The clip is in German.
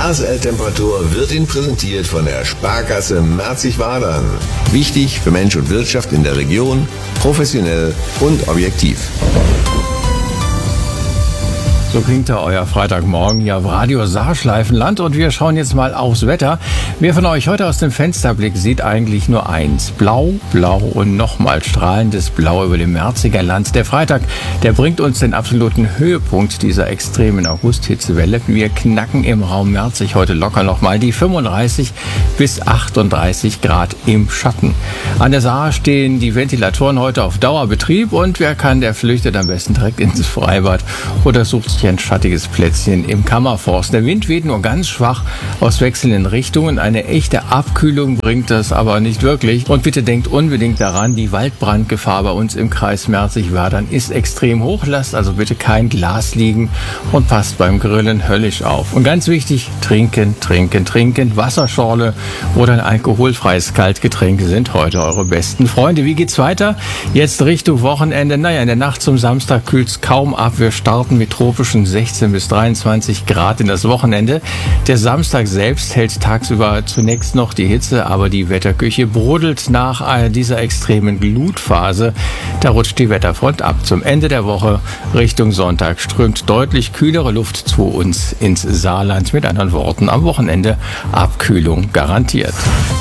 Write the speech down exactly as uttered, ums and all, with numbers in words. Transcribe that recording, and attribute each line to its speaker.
Speaker 1: Tagesordtemperatur wird Ihnen präsentiert von der Sparkasse Merzig-Wadern. Wichtig für Mensch und Wirtschaft in der Region, professionell und objektiv.
Speaker 2: So klingt da euer Freitagmorgen hier auf Radio Saarschleifenland und wir schauen jetzt mal aufs Wetter. Wer von euch heute aus dem Fensterblick sieht eigentlich nur eins. Blau, blau und nochmal strahlendes Blau über dem Merziger Land. Der Freitag, der bringt uns den absoluten Höhepunkt dieser extremen August-Hitzewelle. Wir knacken im Raum Merzig heute locker nochmal die fünfunddreißig bis achtunddreißig Grad im Schatten. An der Saar stehen die Ventilatoren heute auf Dauerbetrieb und wer kann, der flüchtet am besten direkt ins Freibad oder sucht sich ein schattiges Plätzchen im Kammerforst. Der Wind weht nur ganz schwach aus wechselnden Richtungen. Eine echte Abkühlung bringt das aber nicht wirklich. Und bitte denkt unbedingt daran, die Waldbrandgefahr bei uns im Kreis Merzig-Wadern ist extrem hoch. Lasst also bitte kein Glas liegen und passt beim Grillen höllisch auf. Und ganz wichtig, trinken, trinken, trinken. Wasserschorle oder ein alkoholfreies Kaltgetränk sind heute eure besten Freunde. Wie geht's weiter? Jetzt Richtung Wochenende. Naja, in der Nacht zum Samstag kühlt's kaum ab. Wir starten mit tropischen sechzehn bis dreiundzwanzig Grad in das Wochenende. Der Samstag selbst hält tagsüber zunächst noch die Hitze, aber die Wetterküche brodelt nach dieser extremen Glutphase. Da rutscht die Wetterfront ab. Zum Ende der Woche Richtung Sonntag strömt deutlich kühlere Luft zu uns ins Saarland. Mit anderen Worten, am Wochenende Abkühlung garantiert.